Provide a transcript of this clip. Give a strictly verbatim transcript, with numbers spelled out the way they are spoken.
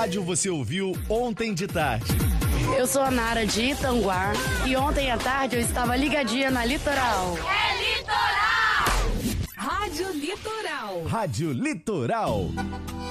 rádio você ouviu Ontem de Tarde. Eu sou a Nara de Itanguá e ontem à tarde eu estava ligadinha na Litoral. É Litoral! Rádio Litoral. Rádio Litoral.